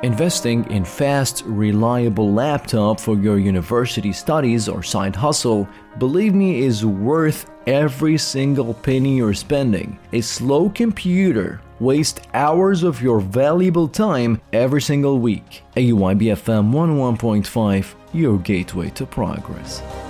Investing in fast, reliable laptop for your university studies or side hustle, believe me, is worth every single penny you're spending. A slow computer wastes hours of your valuable time every single week. AUIB FM 101.5, your gateway to progress.